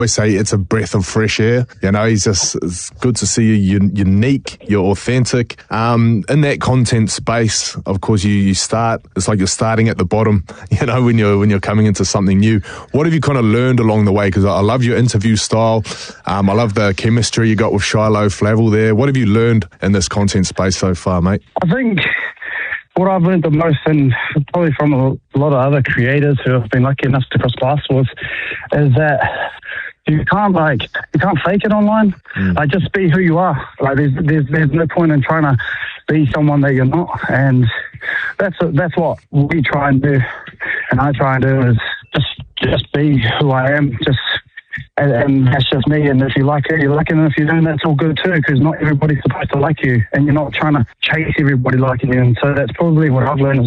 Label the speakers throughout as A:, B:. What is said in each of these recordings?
A: We say it's a breath of fresh air. You know, it's good to see you. You're unique, you're authentic. In that content space, of course, you start. It's like you're starting at the bottom. You know, when you're coming into something new. What have you kind of learned along the way? Because I love your interview style. I love the chemistry you got with Shiloh Flavel there. What have you learned in this content space so far, mate?
B: I think what I've learned the most, and probably from a lot of other creators who have been lucky enough to cross paths with, is that you can't fake it online. Just be who you are. Like there's no point in trying to be someone that you're not, and that's what we try and do, and I try and do is just be who I am. And that's just me. And if you like it, you like it. And if you don't, that's all good too, because not everybody's supposed to like you, and you're not trying to chase everybody liking you. And so that's probably what I've learned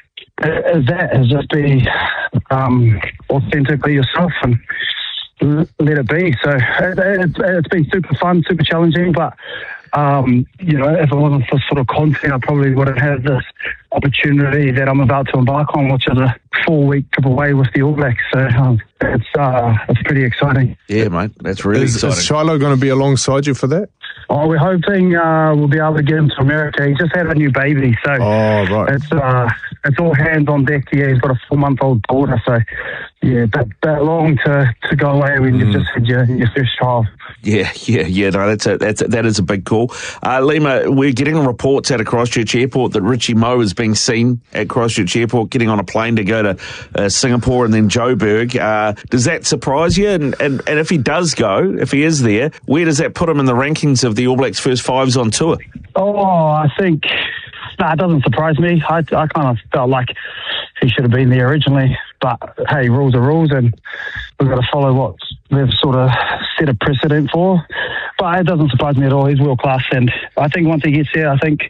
B: is just be authentically yourself and let it be. So it's been super fun, super challenging, but you know, if it wasn't for sort of content, I probably wouldn't have this opportunity that I'm about to embark on, which is a 4-week trip away with the All Blacks. So it's pretty exciting.
C: Yeah, mate, that's really exciting.
A: Is Shiloh going to be alongside you for that?
B: Oh, we're hoping we'll be able to get him to America. He just had a new baby, so it's all hands on deck. Yeah, he's got a 4-month-old daughter, so yeah, that long to go away when you've just had your first child.
C: Yeah. No, that is a big call. Lima, we're getting reports out of Christchurch Airport that Richie Moe is being seen at Christchurch Airport, getting on a plane to go to Singapore and then Joburg. Does that surprise you? And if he does go, if he is there, where does that put him in the rankings of the All Blacks first fives on tour?
B: Oh, I think it doesn't surprise me. I kind of felt like he should have been there originally, but hey, rules are rules, and we've got to follow what they've sort of set a precedent for. But it doesn't surprise me at all. He's world class, and I think once he gets there, I think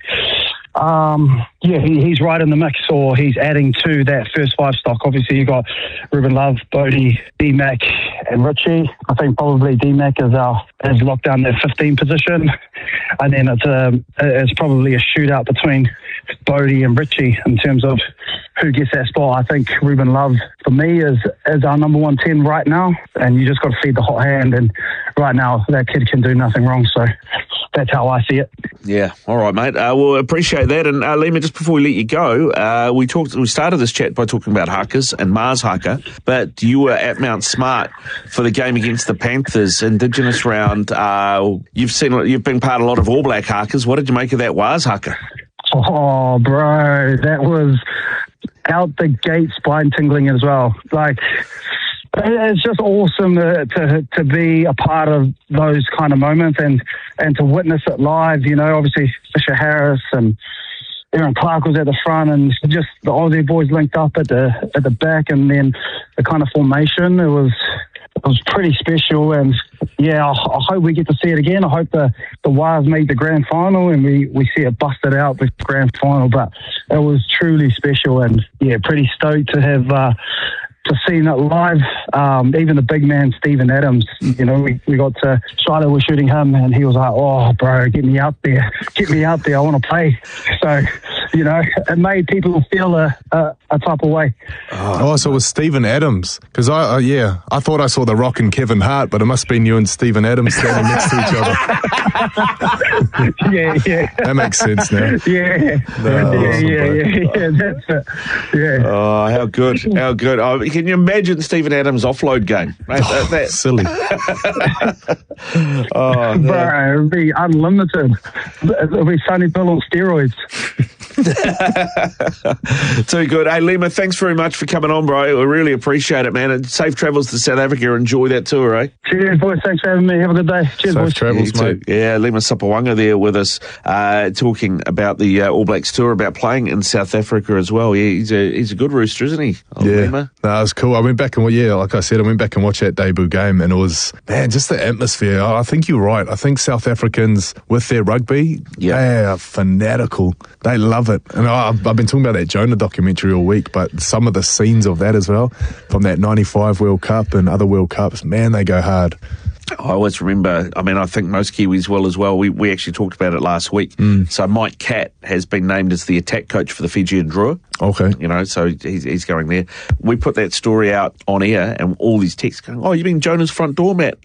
B: he's right in the mix, or he's adding to that first 5 stock. Obviously, you got Ruben Love, Bodie, D-Mac, and Richie. I think probably D-Mac is locked down that 15 position, and then it's probably a shootout between Bodie and Richie in terms of who gets that spot. I think Ruben Love, for me, is our number 110 right now, and you just got to feed the hot hand, and right now that kid can do nothing wrong, so that's how I see it.
C: Yeah, all right, mate. We'll appreciate that. And Lima, just before we let you go, we started this chat by talking about hakas and Mars haka, but you were at Mount Smart for the game against the Panthers, Indigenous round. You've been part of a lot of All Black hakas. What did you make of that Waz haka?
B: Oh, bro, that was out the gate spine tingling as well. Like, it's just awesome to be a part of those kind of moments and to witness it live. You know, obviously Fisher Harris and Aaron Clark was at the front, and just the Aussie boys linked up at the back, and then the kind of formation. It was pretty special, and yeah, I hope we get to see it again. I hope the Wires make the grand final and we see it busted out the grand final. But it was truly special, and yeah, pretty stoked to have to seeing it live. Even the big man Steven Adams, you know, we got to Shiloh was shooting him, and he was like, "Oh, bro, get me out there, I want to play." So, you know, it made people feel a type of way.
A: Oh, so it was Steven Adams, because I thought I saw The Rock and Kevin Hart, but it must have been you and Steven Adams standing next to each other.
B: Yeah.
A: That makes sense now.
B: Yeah. That's it. Yeah.
C: Oh, how good! Oh, can you imagine Steven Adams' offload game? Mate, that's
A: silly.
B: Oh, bro, it'll be unlimited. It'll be Sonny Bill on steroids.
C: Too good. Hey, Lima, thanks very much for coming on, bro. We really appreciate it, man. And safe travels to South Africa. Enjoy that tour, eh?
B: Cheers, boys. Thanks for having me. Have a good day. Cheers,
A: safe
B: boys.
A: Travels, mate.
C: Yeah, Lima Sapawanga there with us, talking about the All Blacks tour, about playing in South Africa as well. Yeah, he's a good rooster, isn't he? Lima?
A: No, it was cool. I went back and like I said, I went back and watched that debut game, and it was, man, just the atmosphere. I think you're right. I think South Africans with their rugby, they are fanatical. They love it. And I've been talking about that Jonah documentary all week, but some of the scenes of that as well, from that 95 World Cup and other World Cups, man, they go hard.
C: I always remember, I think most Kiwis will as well. We actually talked about it last week. So Mike Catt has been named as the attack coach for the Fijian Drua.
A: Okay.
C: So he's going there. We put that story out on air and all these texts going, oh, you mean Jonah's front door, Matt?